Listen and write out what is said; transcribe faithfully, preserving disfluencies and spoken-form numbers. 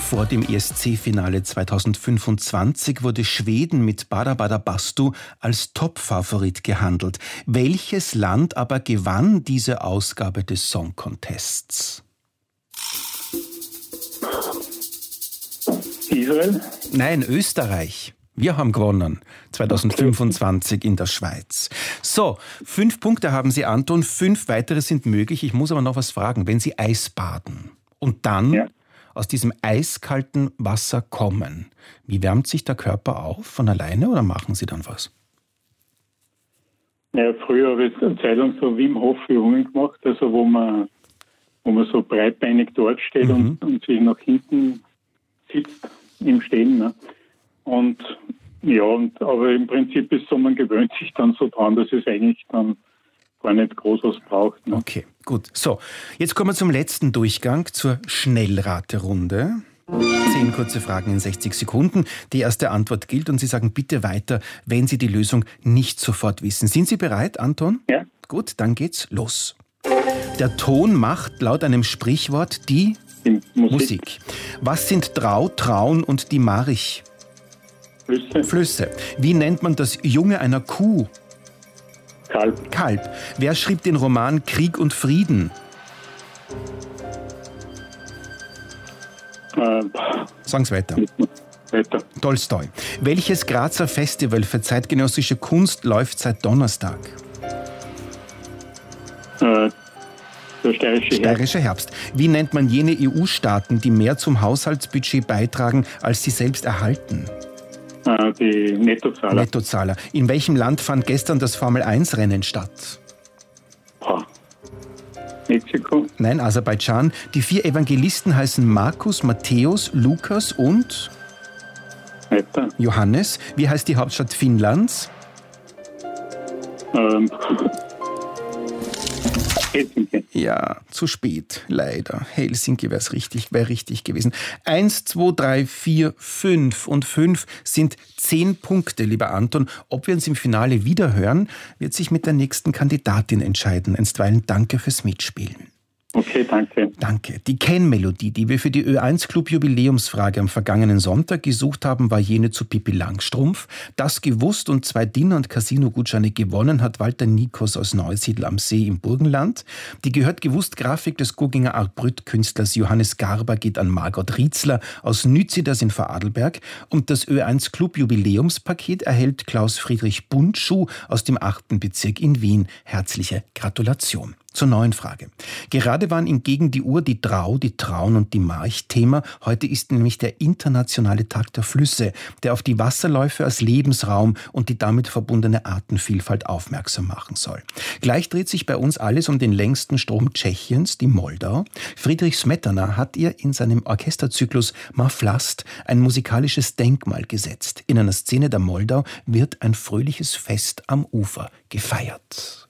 Vor dem E S C-Finale zweitausendfünfundzwanzig wurde Schweden mit Bada Bada Bastu als Top-Favorit gehandelt. Welches Land aber gewann diese Ausgabe des Song Contests? Israel? Nein, Österreich. Wir haben gewonnen, zweitausendfünfundzwanzig in der Schweiz. So, fünf Punkte haben Sie, Anton, fünf weitere sind möglich. Ich muss aber noch was fragen. Wenn Sie Eisbaden und dann ja. aus diesem eiskalten Wasser kommen, wie wärmt sich der Körper auf? Von alleine oder machen Sie dann was? Ja, früher habe ich eine Zeit lang so Wim Hof Übungen gemacht, also wo man, wo man so breitbeinig dort steht mhm. und, und sich nach hinten sitzt im Stehen. Ne? Und ja, und, aber im Prinzip ist so, man gewöhnt sich dann so dran, dass es eigentlich dann gar nicht groß was braucht. Ne? Okay, gut. So, jetzt kommen wir zum letzten Durchgang, zur Schnellraterunde. Zehn kurze Fragen in sechzig Sekunden. Die erste Antwort gilt und Sie sagen bitte weiter, wenn Sie die Lösung nicht sofort wissen. Sind Sie bereit, Anton? Ja. Gut, dann geht's los. Der Ton macht laut einem Sprichwort die Musik. Musik. Was sind Drau, Traun und die Marich? Flüsse. Flüsse. Wie nennt man das Junge einer Kuh? Kalb. Kalb. Wer schrieb den Roman Krieg und Frieden? Äh, Sagen Sie weiter. Weiter. Tolstoi. Welches Grazer Festival für zeitgenössische Kunst läuft seit Donnerstag? Äh, der steirische Herbst. Steirischer Herbst. Wie nennt man jene E U-Staaten, die mehr zum Haushaltsbudget beitragen, als sie selbst erhalten? Äh, die Nettozahler. Nettozahler. In welchem Land fand gestern das Formel eins Rennen statt? Boah. Mexiko? Nein, Aserbaidschan. Die vier Evangelisten heißen Markus, Matthäus, Lukas und Weiter. Johannes. Wie heißt die Hauptstadt Finnlands? Ähm. Helsinki. Ja, zu spät, leider. Helsinki wäre richtig, wäre richtig gewesen. Eins, zwei, drei, vier, fünf und fünf sind zehn Punkte, lieber Anton. Ob wir uns im Finale wiederhören, wird sich mit der nächsten Kandidatin entscheiden. Einstweilen danke fürs Mitspielen. Okay, danke. Danke. Die Kennmelodie, die wir für die Ö eins Club Jubiläumsfrage am vergangenen Sonntag gesucht haben, war jene zu Pippi Langstrumpf. Das gewusst und zwei Dinner- und Casino-Gutscheine gewonnen hat Walter Nikos aus Neusiedl am See im Burgenland. Die gehört gewusst Grafik des Gurginger Artbrüt-Künstlers Johannes Garber geht an Margot Rietzler aus Nütziders in Vorarlberg. Und das Ö eins Club Jubiläumspaket erhält Klaus Friedrich Bundschuh aus dem achten Bezirk in Wien. Herzliche Gratulation. Zur neuen Frage. Gerade waren in Gegen die Uhr die Drau, die Traun und die March Thema. Heute ist nämlich der internationale Tag der Flüsse, der auf die Wasserläufe als Lebensraum und die damit verbundene Artenvielfalt aufmerksam machen soll. Gleich dreht sich bei uns alles um den längsten Strom Tschechiens, die Moldau. Friedrich Smetana hat ihr in seinem Orchesterzyklus Maflast ein musikalisches Denkmal gesetzt. In einer Szene der Moldau wird ein fröhliches Fest am Ufer gefeiert.